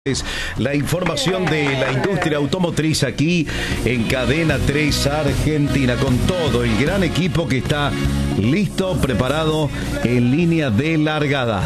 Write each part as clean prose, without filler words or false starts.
Es la información de la industria automotriz aquí en Cadena 3 Argentina, con todo el gran equipo que está listo, preparado en línea de largada.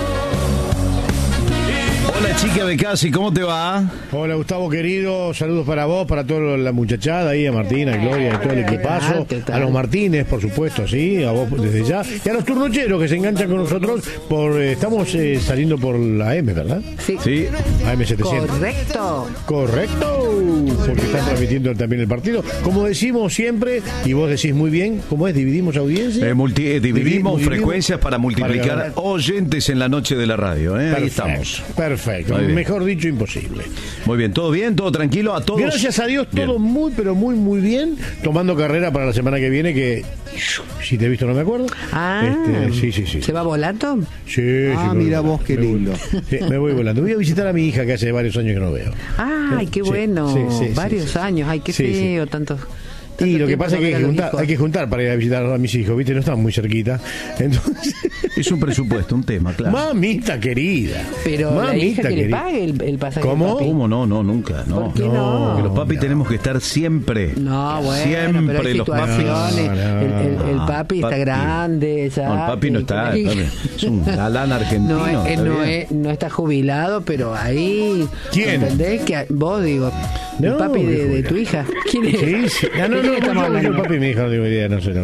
Hola chica Becasi, ¿cómo te va? Hola Gustavo querido, saludos para vos, para toda la muchachada ahí, a Martina, a Gloria, a todo el equipazo, a los Martínez, por supuesto, sí, a vos desde ya, y a los turnocheros que se enganchan con nosotros, estamos saliendo por la M, ¿verdad? Sí. AM700. Correcto, porque están transmitiendo también el partido. Como decimos siempre, y vos decís muy bien, ¿cómo es? ¿Dividimos audiencia? Dividimos frecuencias para multiplicar oyentes en la noche de la radio, ¿eh? Ahí estamos. Perfecto, mejor dicho, imposible. Muy bien, ¿todo bien? ¿Todo tranquilo? ¿A todos? Gracias a Dios, todo bien. Muy, pero muy, muy bien. Tomando carrera para la semana que viene, que si te he visto no me acuerdo. Sí. ¿Se va volando? Sí. Mira vos, qué lindo. Sí, me voy volando. Voy a visitar a mi hija que hace varios años que no veo. Ay, qué bueno. Varios años. Ay, qué feo, tantos. Y lo que pasa es que hay que juntar para ir a visitar a mis hijos, ¿viste? No están muy cerquita. Entonces es un presupuesto, un tema, claro. Mamita querida. Pero la hija que le pague el pasaje. ¿Cómo? ¿Cómo? No, nunca. No. ¿Por qué no? Porque los papis tenemos que estar siempre. No, bueno, siempre pero hay los papis. El papi está grande. Ya, no, el papi no está. Es un galán argentino. No está jubilado, pero ahí. ¿Quién? ¿Entendés? Que vos, digo. El papi de tu hija. ¿Quién es? Sí. No, el papi y mi hija no tengo idea, no sé.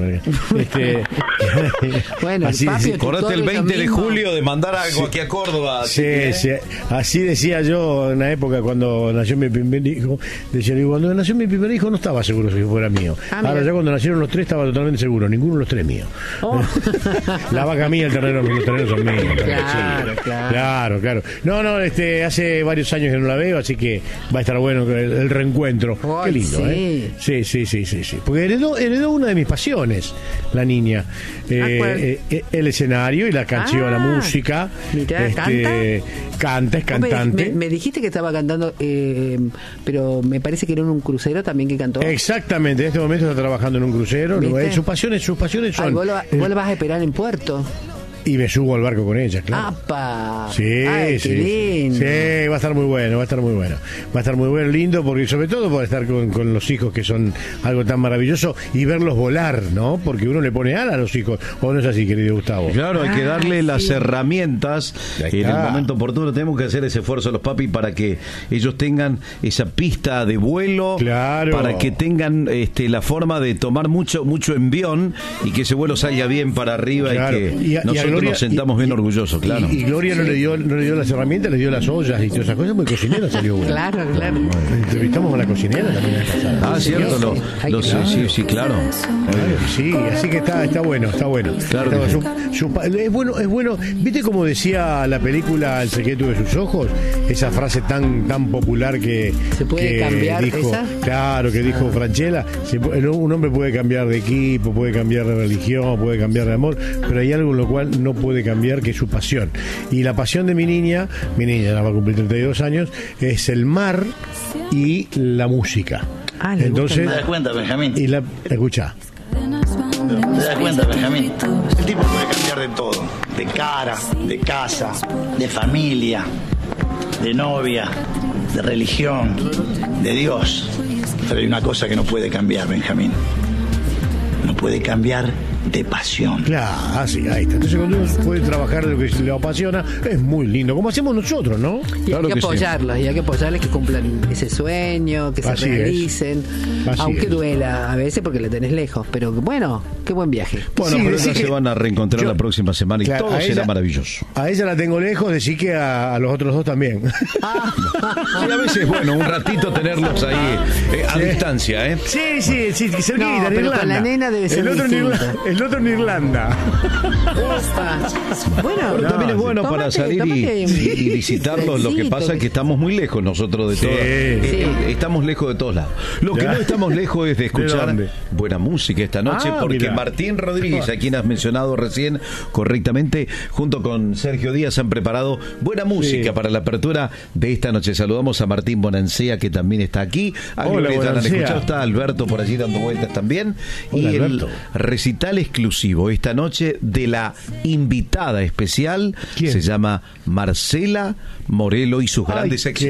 Bueno, así, el papi. Acordate el 20 de julio de mandar algo aquí a Córdoba. Sí. Así decía yo en la época cuando nació mi primer hijo. Decía, cuando nació mi primer hijo no estaba seguro si fuera mío. Ahora ya cuando nacieron los tres estaba totalmente seguro, ninguno de los tres mío. Oh. La vaca mía, los terrenos son míos. Claro. No, hace varios años que no la veo, así que va a estar bueno el reencuentro. Qué lindo, sí. Sí. Porque heredó una de mis pasiones, la niña. El escenario y la canción, la música. Mirá, canta, es cantante. Me dijiste que estaba cantando, pero me parece que era en un crucero también que cantó. Exactamente, en este momento está trabajando en un crucero. Sus pasiones son. Vos lo vas a esperar en puerto. Y me subo al barco con ella, claro. ¡Apa! Sí. Lindo. Sí, va a estar muy bueno. Va a estar muy bueno, lindo, porque sobre todo por estar con los hijos, que son algo tan maravilloso, y verlos volar, ¿no? Porque uno le pone ala a los hijos. ¿O no es así, querido Gustavo? Claro, hay que darle las herramientas en el momento oportuno. Tenemos que hacer ese esfuerzo a los papis para que ellos tengan esa pista de vuelo, para que tengan la forma de tomar mucho envión y que ese vuelo salga bien para arriba, y que nosotros Gloria, nos sentamos bien orgullosos, claro. Y Gloria no le dio las herramientas, le dio las ollas y todas esas cosas, muy cocinera salió buena. Claro. Entrevistamos a la cocinera también. Cierto, sí, claro. Sí, así que está bueno. Claro. Es bueno. ¿Viste cómo decía la película El secreto de sus ojos? Esa frase tan popular que ¿se puede cambiar dijo, esa? Claro, que dijo Franchella. Un hombre puede cambiar de equipo, puede cambiar de religión, puede cambiar de amor, pero hay algo en lo cual no puede cambiar, que es su pasión. Y la pasión de mi niña ya va a cumplir 32 años, es el mar y la música. Entonces, ¿te das cuenta, Benjamín? Escuchá. ¿Te das cuenta, Benjamín? El tipo puede cambiar de todo: de cara, de casa, de familia, de novia, de religión, de Dios. Pero hay una cosa que no puede cambiar, Benjamín. No puede cambiar de pasión. Claro, sí, ahí está. Entonces cuando uno puede trabajar de lo que le apasiona, es muy lindo, como hacemos nosotros, ¿no? Y hay que apoyarlos, que cumplan ese sueño, que se realicen, aunque duela a veces porque le tenés lejos, pero bueno, qué buen viaje. Bueno, pero ellos se van a reencontrar la próxima semana y todo será maravilloso. A ella la tengo lejos, decir que a los otros dos también. Sí, a veces bueno, un ratito tenerlos ahí a distancia, ¿eh? Sí, cerquita, no, pero Irlanda. Con la nena debe ser el otro en Irlanda. Bueno, pero también es bueno para salir y visitarlos. Lo que pasa es que estamos muy lejos nosotros de todo. Estamos lejos de todos lados. Lo que no estamos lejos es de escuchar buena música esta noche, porque Martín Rodríguez, a quien has mencionado recién correctamente, junto con Sergio Díaz, han preparado buena música para la apertura de esta noche. Saludamos a Martín Bonancea, que también está aquí. A Gloria, está Alberto por allí dando vueltas también. Hola, y Alberto. el recital exclusivo esta noche de la invitada especial. ¿Quién? Se llama Marcela Morelo y sus grandes éxitos.